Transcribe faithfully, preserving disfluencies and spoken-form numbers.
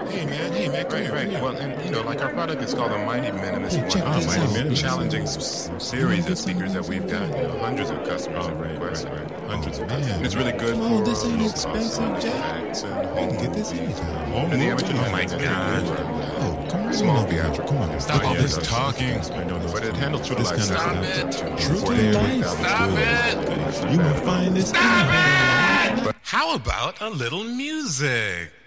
Hey man, hey man, Right, right. Well, and you know, like our product is called a Mighty Minimus. Hey, check one of this the out. most challenging s- series of speakers that we've got. You know, hundreds of customers have requested. Hundreds Oh, of man. customers. And it's really good Come on, for this ain't uh, expensive, Jack. effects and I home can get this movies. anytime. And the amateur, oh my God. Oh, come on. Small theatrical. Come on. Stop all this talking. I know, but it handles true to life. Stop it. True to life. Stop it. You will find this. Stop it. How about a little music?